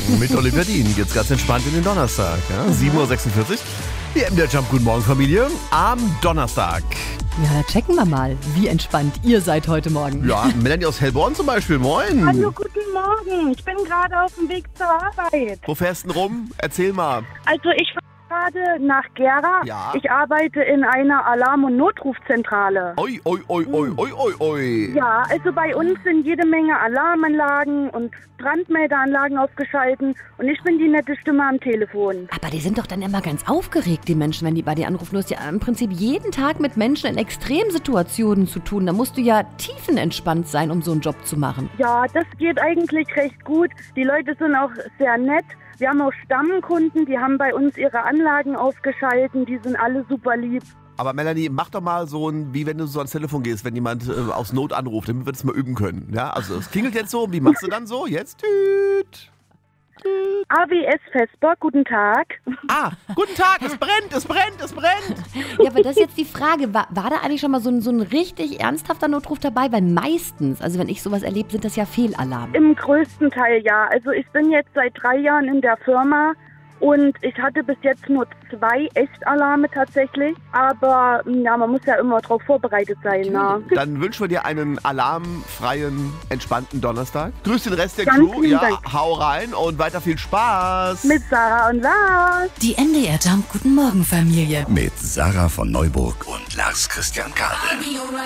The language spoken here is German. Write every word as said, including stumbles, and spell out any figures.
Morgen mit Olivia Dean. Geht's ganz entspannt in den Donnerstag. Ja? sieben Uhr sechsundvierzig. Die M D R Jump, guten Morgen Familie. Am Donnerstag. Ja, checken wir mal, wie entspannt ihr seid heute Morgen. Ja, Melanie aus Hellborn zum Beispiel. Moin. Hallo, guten Morgen. Ich bin gerade auf dem Weg zur Arbeit. Wo fährst du denn rum? Erzähl mal. Also ich fahre gerade nach Gera. Ja. Ich arbeite in einer Alarm- und Notrufzentrale. Oi, oi, oi, oi, oi, oi, oi. Ja, also bei uns sind jede Menge Alarmanlagen und Brandmeldeanlagen aufgeschalten und ich bin die nette Stimme am Telefon. Aber die sind doch dann immer ganz aufgeregt, die Menschen, wenn die bei dir anrufen. Du hast ja im Prinzip jeden Tag mit Menschen in Extremsituationen zu tun. Da musst du ja tiefenentspannt sein, um so einen Job zu machen. Ja, das geht eigentlich recht gut. Die Leute sind auch sehr nett. Wir haben auch Stammkunden, die haben bei uns ihre Anlagen aufgeschalten. Die sind alle super lieb. Aber Melanie, mach doch mal so ein, wie wenn du so ans Telefon gehst, wenn jemand äh, aus Not anruft, damit wir das mal üben können. Ja, also es klingelt jetzt so, wie machst du dann so? Jetzt tüt. A W S Vesper, guten Tag. Ah, guten Tag, es brennt, es brennt, es brennt. Ja, aber das ist jetzt die Frage, war, war da eigentlich schon mal so ein, so ein richtig ernsthafter Notruf dabei? Weil meistens, also wenn ich sowas erlebe, sind das ja Fehlalarme. Im größten Teil ja. Also ich bin jetzt seit drei Jahren in der Firma und ich hatte bis jetzt nur zwei Echtalarme tatsächlich. Aber ja, man muss ja immer darauf vorbereitet sein. Ne? Dann wünschen wir dir einen alarmfreien, entspannten Donnerstag. Grüß den Rest der Ganz Crew. lieben Ja, Dank. hau rein und weiter viel Spaß. Mit Sarah und Lars. Die M D R Jump, guten Morgen Familie. Mit Sarah von Neuburg und Lars Christian Kade.